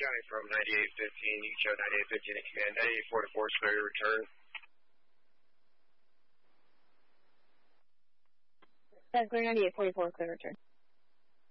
County from 9815. You can show 9815 in command. 9844 is clear to return. That's clear, 9844, clear return.